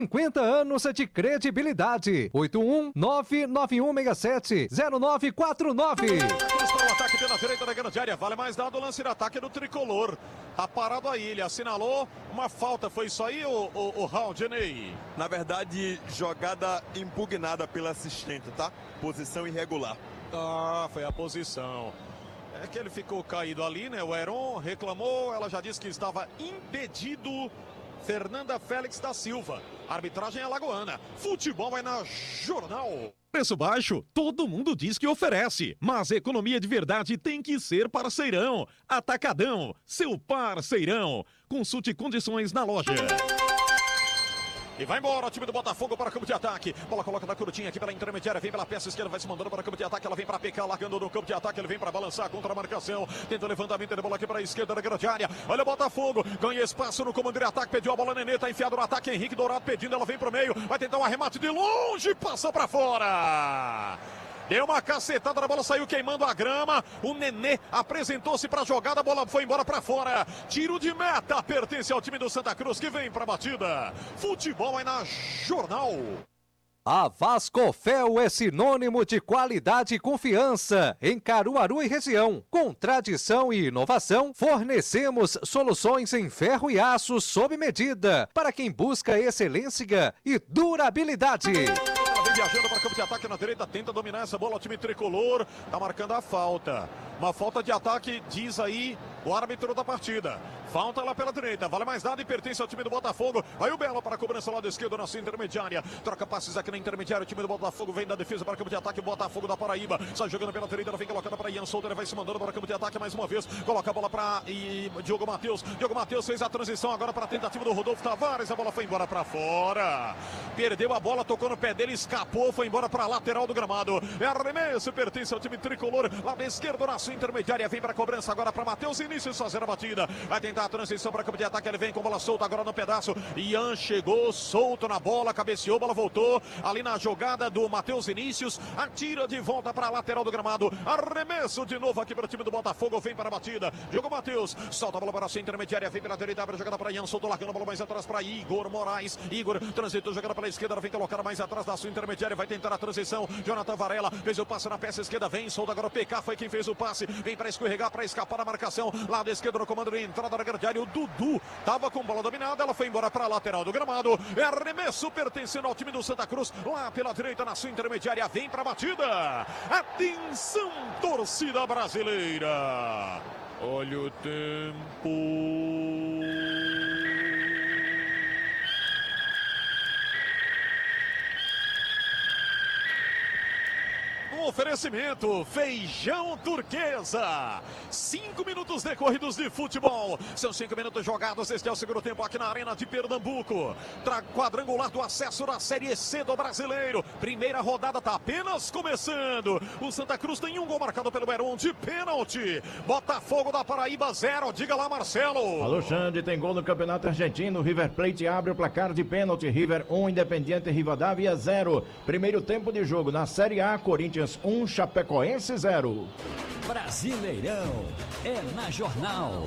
50 anos de credibilidade. 81991670949. Para o ataque pela direita da grande área. Vale mais dado o lance de ataque do tricolor. Tá parado aí, ele assinalou uma falta. Foi isso aí, o Raudinei? Na verdade, jogada impugnada pelo assistente, tá? Posição irregular. Ah, foi a posição. É que ele ficou caído ali, né? O Heron reclamou, ela já disse que estava impedido. Fernanda Félix da Silva. Arbitragem alagoana. Futebol vai na Jornal. Preço baixo, todo mundo diz que oferece, mas economia de verdade tem que ser parceirão. Atacadão, seu parceirão. Consulte condições na loja. E vai embora o time do Botafogo para o campo de ataque. Bola coloca na curtinha aqui pela intermediária. Vem pela peça esquerda, vai se mandando para o campo de ataque. Ela vem para PK, largando no campo de ataque. Ele vem para balançar contra a marcação. Tenta o levantamento de bola aqui para a esquerda da grande área. Olha o Botafogo, ganha espaço no comando de ataque. Pediu a bola, Nenê, tá enfiado no ataque. Henrique Dourado pedindo, ela vem para o meio. Vai tentar um arremate de longe, passa para fora. Deu uma cacetada, a bola saiu queimando a grama. O Nenê apresentou-se para a jogada, a bola foi embora para fora. Tiro de meta, pertence ao time do Santa Cruz que vem para a batida. Futebol é na Jornal. A Vascofel é sinônimo de qualidade e confiança em Caruaru e região. Com tradição e inovação, fornecemos soluções em ferro e aço sob medida para quem busca excelência e durabilidade. Vem viajando para o campo de ataque na direita, tenta dominar essa bola, o time tricolor tá marcando a falta. Uma falta de ataque, diz aí o árbitro da partida. Falta lá pela direita, vale mais nada e pertence ao time do Botafogo. Aí o Belo para a cobrança lá do esquerdo na sua intermediária. Troca passes aqui na intermediária, o time do Botafogo vem da defesa para o campo de ataque. O Botafogo da Paraíba, sai jogando pela direita, ela vem colocando para Ian Souto, ele vai se mandando para o campo de ataque mais uma vez. Coloca a bola para Diogo Matheus. Diogo Matheus fez a transição agora para a tentativa do Rodolfo Tavares. A bola foi embora para fora. Perdeu a bola, tocou no pé dele, escapou, foi embora para a lateral do gramado. É arremesso, pertence ao time tricolor. Lá da esquerda, na sua intermediária, vem para a cobrança agora para Matheus Início fazer a batida. Vai tentar a transição para o campo de ataque, ele vem com bola solta agora no pedaço. Ian chegou solto na bola, cabeceou, bola voltou. Ali na jogada do Matheus Inícios, atira de volta para a lateral do gramado. Arremesso de novo aqui para o time do Botafogo, vem para a batida. Jogou Matheus, solta a bola para a sua intermediária, vem pela direita, abre a jogada para Ian, soltou, largando a bola mais atrás para Igor Moraes. Igor transitou, jogando pela esquerda, vem colocar mais atrás da sua intermediária, vai tentar a transição. Jonathan Varela fez o passe na peça esquerda, vem, solta agora o PK, foi quem fez o passe, vem para escorregar, para escapar da marcação. Lado esquerdo no comando de entrada da grande área, o Dudu tava com bola dominada, ela foi embora para a lateral do gramado. É arremesso pertencendo ao time do Santa Cruz, lá pela direita na sua intermediária, vem para a batida. Atenção, torcida brasileira. Olha o tempo. Oferecimento Feijão Turquesa. 5 minutos decorridos de futebol. São 5 minutos jogados. Este é o segundo tempo aqui na Arena de Pernambuco. Quadrangular do acesso da Série C do Brasileiro. Primeira rodada está apenas começando. O Santa Cruz tem um gol marcado pelo Heron de pênalti. Botafogo da Paraíba 0. Diga lá, Marcelo. Alexandre tem gol no Campeonato Argentino. River Plate abre o placar de pênalti. River 1, Independiente Rivadavia 0. Primeiro tempo de jogo na Série A. Corinthians 1, Chapecoense 0. Brasileirão é na Jornal.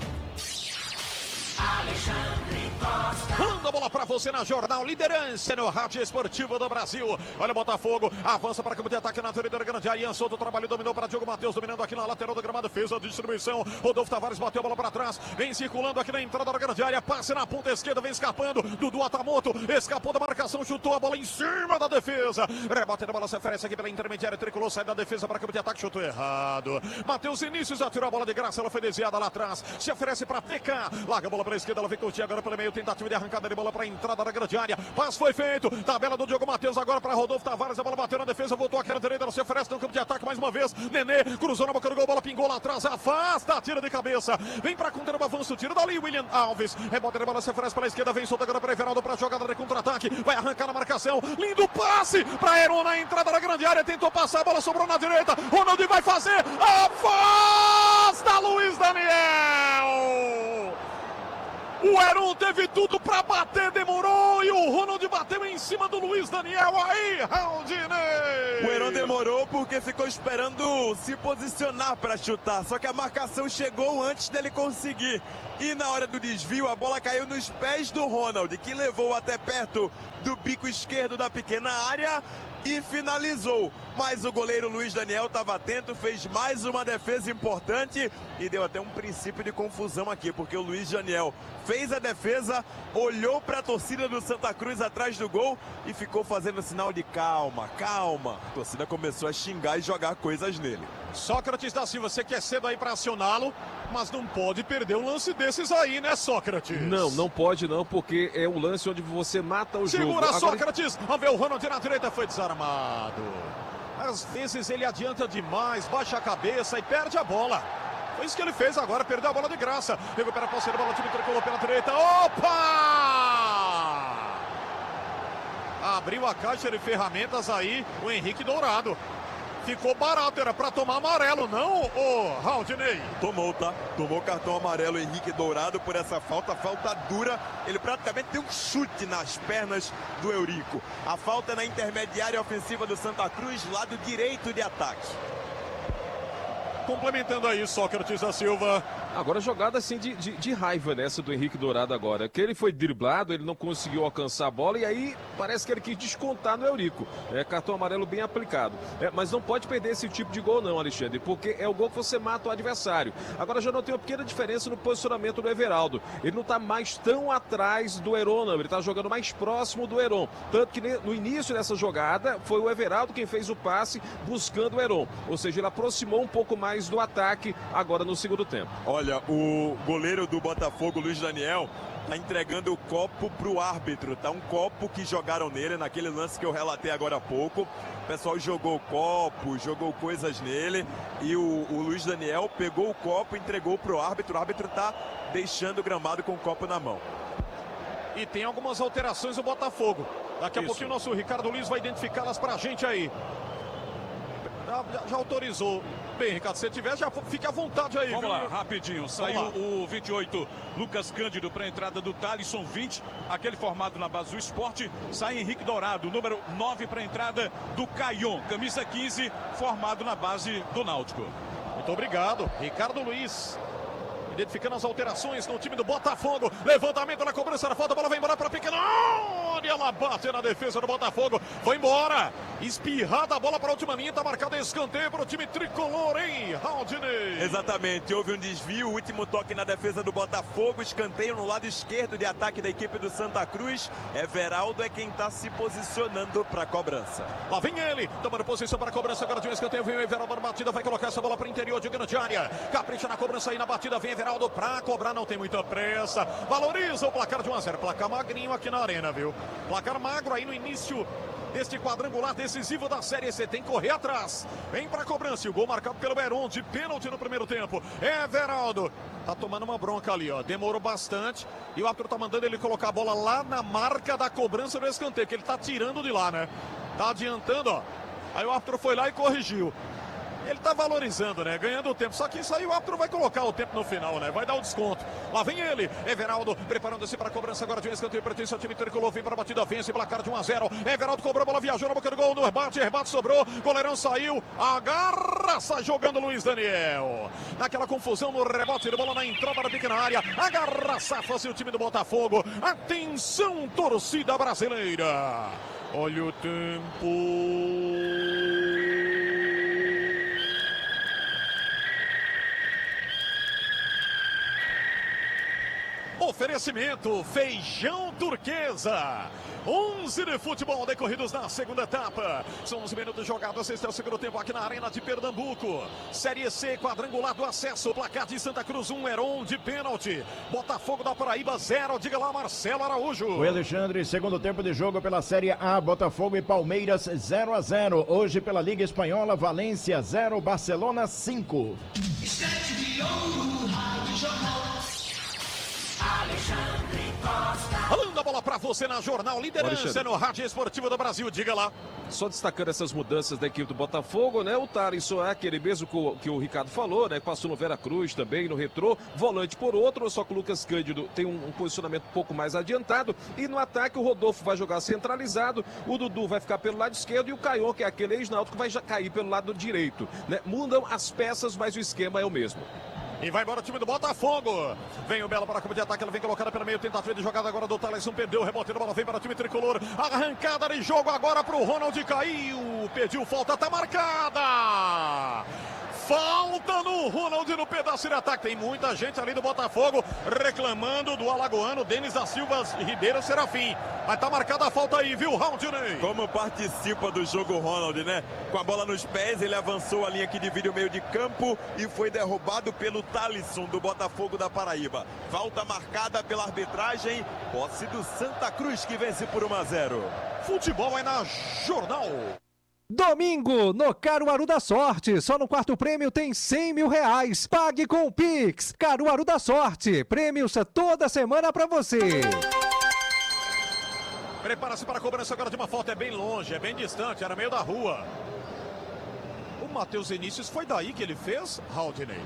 Alexandre Costa. Manda a bola pra você na Jornal, liderança no rádio esportivo do Brasil. Olha o Botafogo, avança para o campo de ataque na direita da grande área. Ian Souto, trabalho, dominou para Diogo Matheus, dominando aqui na lateral do gramado, fez a distribuição. Rodolfo Tavares bateu a bola para trás, vem circulando aqui na entrada da grande área, passe na ponta esquerda, vem escapando. Dudu Atamoto, escapou da marcação, chutou a bola em cima da defesa. Rebote da bola se oferece aqui pela intermediária, tricolor, sai da defesa para o campo de ataque, chutou errado. Matheus Inícios atirou a bola de graça, ela foi desviada lá atrás, se oferece para PK, larga a bola pela esquerda, ela vem curtir agora pelo meio, tentativa de arrancada de bola para a entrada da grande área. Passe foi feito, tabela do Diogo Matheus agora para Rodolfo Tavares, a bola bateu na defesa, voltou aqui na direita, ela se oferece no campo de ataque mais uma vez. Nenê cruzou na boca do gol, bola pingou lá atrás, afasta, tira de cabeça, vem para conter o avanço, tira dali William Alves, rebote da bola se oferece pela esquerda, vem solta agora para Everaldo para a jogada de contra-ataque, vai arrancar na marcação, lindo passe para Heron na entrada da grande área, tentou passar, a bola sobrou na direita, Ronaldo vai fazer, afasta Luiz Daniel. O Heron teve tudo para bater, demorou e o Ronald bateu em cima do Luiz Daniel. Aí, Raudinei! O Heron demorou porque ficou esperando se posicionar para chutar, só que a marcação chegou antes dele conseguir. E na hora do desvio, a bola caiu nos pés do Ronald, que levou até perto do bico esquerdo da pequena área e finalizou. Mas o goleiro Luiz Daniel estava atento, fez mais uma defesa importante e deu até um princípio de confusão aqui, porque o Luiz Daniel fez a defesa, olhou para a torcida do Santa Cruz atrás do gol e ficou fazendo sinal de calma, calma. A torcida começou a xingar e jogar coisas nele. Sócrates da Silva, você quer cedo aí para acioná-lo, mas não pode perder um lance desses aí, né, Sócrates? Não pode não, porque é um lance onde você mata o jogo. Segura Sócrates, vamos ver o Ronald na direita, foi desarmado. Às vezes ele adianta demais, baixa a cabeça e perde a bola. Foi isso que ele fez agora, perdeu a bola de graça. Recupera a posse da bola, o time tricolor pela direita. Opa! Abriu a caixa de ferramentas aí o Henrique Dourado. Ficou barato, era pra tomar amarelo, não, ô Raudinei? Tomou, tá? Tomou cartão amarelo Henrique Dourado por essa falta dura. Ele praticamente deu um chute nas pernas do Eurico. A falta na intermediária ofensiva do Santa Cruz, lado direito de ataque. Complementando aí, Sócrates da Silva. Agora jogada assim de raiva nessa do Henrique Dourado agora, que ele foi driblado, ele não conseguiu alcançar a bola e aí parece que ele quis descontar no Eurico. Cartão amarelo bem aplicado. Mas não pode perder esse tipo de gol não, Alexandre, porque é o gol que você mata o adversário. Agora já não tem uma pequena diferença no posicionamento do Everaldo. Ele não está mais tão atrás do Heron, não. Ele está jogando mais próximo do Heron. Tanto que no início dessa jogada foi o Everaldo quem fez o passe buscando o Heron. Ou seja, ele aproximou um pouco mais do ataque agora no segundo tempo. Olha, o goleiro do Botafogo, Luiz Daniel, tá entregando o copo pro árbitro, tá? Um copo que jogaram nele naquele lance que eu relatei agora há pouco. O pessoal jogou copo, jogou coisas nele e o Luiz Daniel pegou o copo e entregou pro árbitro. O árbitro tá deixando o gramado com o copo na mão. E tem algumas alterações no Botafogo. Daqui a pouquinho o nosso Ricardo Luiz vai identificá-las pra gente aí. Já autorizou. Bem, Ricardo, se tiver, já fique à vontade aí. Vamos viu? lá, rapidinho. Saiu o 28, Lucas Cândido, para a entrada do Thalisson, 20. Aquele formado na base do esporte. Sai Henrique Dourado, número 9, para a entrada do Caion. Camisa 15, formado na base do Náutico. Muito obrigado, Ricardo Luiz. Identificando as alterações no time do Botafogo. Levantamento na cobrança da falta. A bola vai embora para a pequena área. Ela bate na defesa do Botafogo. Foi embora. Espirrada a bola para a última linha. Está marcado escanteio para o time tricolor, hein, Raudinei? Exatamente. Houve um desvio. O último toque na defesa do Botafogo. Escanteio no lado esquerdo de ataque da equipe do Santa Cruz. Everaldo é quem está se posicionando para a cobrança. Lá vem ele. Tomando posição para a cobrança. Agora de um escanteio. Vem o Everaldo na batida. Vai colocar essa bola para o interior de grande área. Capricha na cobrança aí na batida. Vem Everaldo para cobrar, não tem muita pressa. Valoriza o placar de 1-0. Placar magrinho aqui na arena, viu? Placar magro aí no início deste quadrangular decisivo da Série C. Tem que correr atrás. Vem para a cobrança. E o gol marcado pelo Heron de pênalti no primeiro tempo. Everaldo tá tomando uma bronca ali, ó. Demorou bastante. E o árbitro tá mandando ele colocar a bola lá na marca da cobrança do escanteio, que ele tá tirando de lá, né? Tá adiantando, ó. Aí o árbitro foi lá e corrigiu. Ele tá valorizando, né? Ganhando o tempo. Só que isso aí o árbitro vai colocar o tempo no final, né? Vai dar o desconto. Lá vem ele, Everaldo, preparando-se para a cobrança agora de um escanteio. Pertence ao time tricolor. Vem para a batida, vence, placar de 1-0. Everaldo cobrou, a bola viajou na boca do gol. No rebate sobrou. Goleirão saiu. Agarra, sai jogando Luiz Daniel. Naquela confusão no rebote de bola na entrada da pequena área. Agarra, safa-se o time do Botafogo. Atenção, torcida brasileira. Olha o tempo. Oferecimento Feijão Turquesa. 11 de futebol decorridos na segunda etapa. São 11 minutos jogados. Este é o segundo tempo aqui na Arena de Pernambuco. Série C, quadrangular do acesso. Placar de Santa Cruz 1, Heron de pênalti. Botafogo da Paraíba 0. Diga lá, Marcelo Araújo. O Alexandre, segundo tempo de jogo pela Série A, Botafogo e Palmeiras 0-0. Hoje pela Liga Espanhola, Valência 0, Barcelona 5. Estante de ouro, Rádio Jornal. Alexandre Costa. Falando a bola pra você na Jornal, liderança no Rádio Esportivo do Brasil, diga lá. Só destacando essas mudanças da equipe do Botafogo, né? O Thalisson é aquele mesmo que o Ricardo falou, né? Passou no Veracruz também, no Retrô, volante por outro, só que o Lucas Cândido tem um posicionamento um pouco mais adiantado. E no ataque o Rodolfo vai jogar centralizado, o Dudu vai ficar pelo lado esquerdo e o Caion, que é aquele ex-náutico, vai já cair pelo lado direito, né? Mudam as peças, mas o esquema é o mesmo. E vai embora o time do Botafogo. Vem o Belo para a campo de ataque. Ela vem colocada pelo meio. Tentativa de jogada agora do Thaleson. Perdeu o rebote da bola. Vem para o time tricolor. Arrancada de jogo agora para o Ronald. Caiu. Pediu falta. Tá marcada. Falta no Ronald no pedaço de ataque. Tem muita gente ali do Botafogo reclamando do alagoano Denis da Silva Ribeiro Serafim. Mas tá marcada a falta aí, viu, Raudinei? Como participa do jogo o Ronald, né? Com a bola nos pés, ele avançou a linha que divide o meio de campo e foi derrubado pelo Thaleson do Botafogo da Paraíba. Falta marcada pela arbitragem. Posse do Santa Cruz que vence por 1-0. Futebol é na Jornal. Domingo, no Caruaru da Sorte. Só no quarto prêmio tem R$100 mil. Pague com o Pix. Caruaru da Sorte. Prêmios toda semana pra você. Prepara-se para a cobrança agora de uma falta. É bem longe, é bem distante, era meio da rua. O Matheus Vinícius, foi daí que ele fez, Raudinei?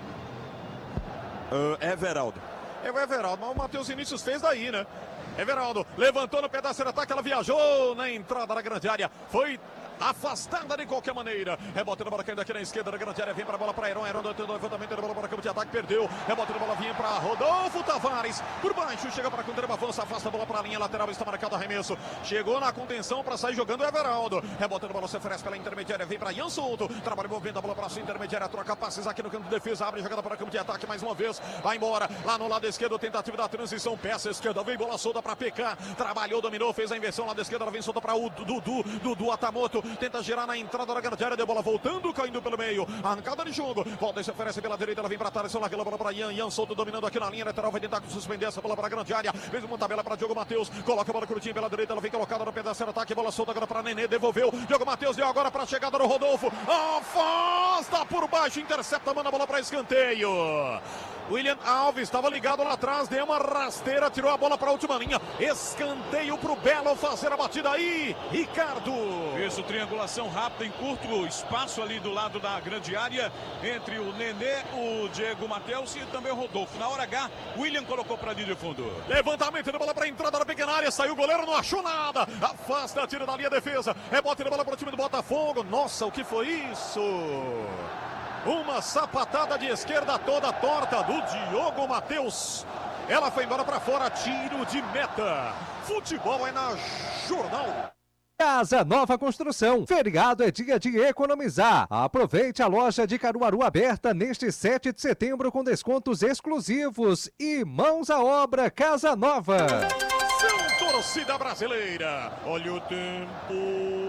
Everaldo. É o Everaldo, mas o Matheus Vinícius fez daí, né? Everaldo levantou no pedaço de ataque, ela viajou na entrada da grande área. Foi afastada de qualquer maneira. Rebote da bola caindo aqui na esquerda da grande área. Vem para a bola para Heron. Heron tentando levantamento da bola para campo de ataque. Perdeu. Rebote da bola vinha para Rodolfo Tavares. Por baixo. Chega para a contra, avança. Afasta a bola para a linha lateral. Está marcado o arremesso. Chegou na contenção para sair jogando o Everaldo. Rebote da bola se oferece pela intermediária. Vem para Ian Souto. Trabalha movendo a bola para a sua intermediária. Troca passes aqui no campo de defesa. Abre jogada para campo de ataque mais uma vez. Vai embora. Lá no lado esquerdo. Tentativa da transição. Peça esquerda. Vem bola solta para PK. Trabalhou, dominou. Fez a inversão lá da esquerda. Ela vem solta para o Dudu Atamoto. Tenta girar na entrada da grande área, deu bola voltando, caindo pelo meio, arrancada de jogo, volta e se oferece pela direita, ela vem para Thaleson, lá aquela bola para Ian Souto dominando aqui na linha lateral, vai tentar suspender essa bola para a grande área, fez uma tabela para Diogo Matheus, coloca a bola curtinha pela direita, ela vem colocada no pedaço de ataque, bola solta agora para Nenê, devolveu, Diogo Matheus deu agora para a chegada do Rodolfo, afasta por baixo, intercepta, manda a bola para escanteio. William Alves estava ligado lá atrás, deu uma rasteira, tirou a bola para a última linha. Escanteio para o Belo fazer a batida aí, Ricardo. Isso, triangulação rápida em curto espaço ali do lado da grande área, entre o Nenê, o Diego Matheus e também o Rodolfo. Na hora H, William colocou para a linha de fundo. Levantamento de bola para a entrada da pequena área, saiu o goleiro, não achou nada. Afasta, tira da linha defesa, rebote de bola para o time do Botafogo. Nossa, o que foi isso? Uma sapatada de esquerda toda torta do Diogo Matheus. Ela foi embora para fora, tiro de meta. Futebol é na Jornal. Casa Nova Construção. Feriado é dia de economizar. Aproveite a loja de Caruaru aberta neste 7 de setembro com descontos exclusivos. E mãos à obra, Casa Nova. São torcida brasileira. Olha o tempo.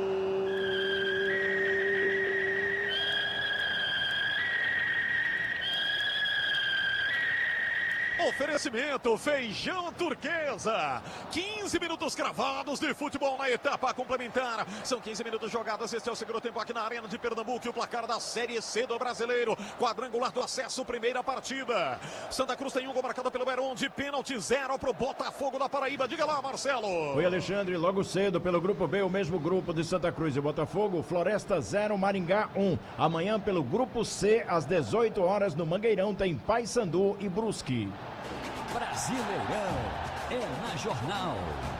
Oferecimento Feijão Turquesa. 15 minutos cravados de futebol na etapa complementar. São 15 minutos jogados. Este é o segundo tempo aqui na Arena de Pernambuco. E o placar da Série C do Brasileiro. Quadrangular do acesso, primeira partida. Santa Cruz tem um gol marcado pelo Heron de pênalti, 0 para o Botafogo da Paraíba. Diga lá, Marcelo. Oi, Alexandre. Logo cedo, pelo grupo B, o mesmo grupo de Santa Cruz e Botafogo. Floresta 0, Maringá 1. Amanhã, pelo grupo C, às 18 horas, no Mangueirão, tem Paysandu e Brusque. Brasileirão é na Jornal.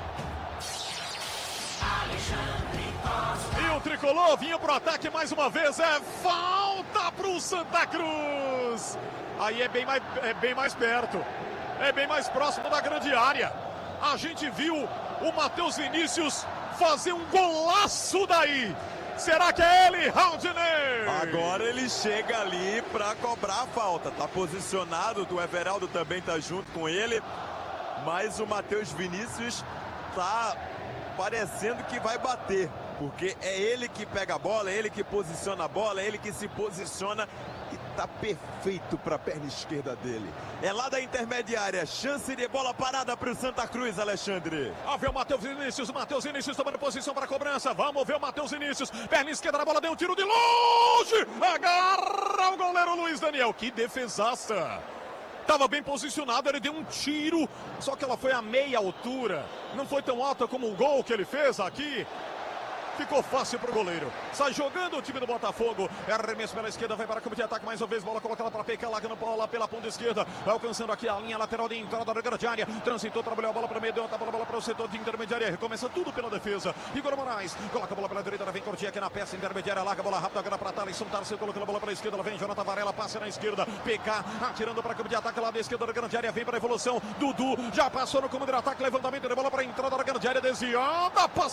E o tricolor vinha pro ataque mais uma vez. É falta pro Santa Cruz. Aí é bem mais perto. É bem mais próximo da grande área. A gente viu o Matheus Vinícius fazer um golaço daí. Será que é ele, Raudinei? Agora ele chega ali para cobrar a falta. Tá posicionado, o Everaldo também tá junto com ele. Mas o Matheus Vinícius tá parecendo que vai bater. Porque é ele que pega a bola, é ele que posiciona a bola, é ele que se posiciona e tá perfeito para a perna esquerda dele. É lá da intermediária, chance de bola parada para o Santa Cruz, Alexandre. Ó, vê o Matheus Vinícius tomando posição para a cobrança. Vamos ver o Matheus Vinícius, perna esquerda na bola, deu um tiro de longe. Agarra o goleiro Luiz Daniel, que defesaça. Tava bem posicionado, ele deu um tiro, só que ela foi a meia altura. Não foi tão alta como o gol que ele fez aqui. ficou fácil pro goleiro. Sai jogando o time do Botafogo. É arremesso pela esquerda, vai para campo de ataque mais uma vez. Bola colocada para PK, largando bola pela ponta esquerda. Vai alcançando aqui a linha lateral de entrada da grande área. Transitou, trabalhou a bola para o meio, deu a bola para o setor de intermediária. Recomeça tudo pela defesa. Igor Moraes coloca a bola pela direita, vem curtir aqui na peça intermediária. Larga a bola rápida agora para Thaleson. Tarceu colocando a bola para a esquerda. Ela vem Jonathan Varela, passa na esquerda. PK atirando para campo de ataque lá da esquerda da grande área. Vem para a evolução. Dudu já passou no comando de ataque. Levantamento de bola para a entrada da grande área. Desviada.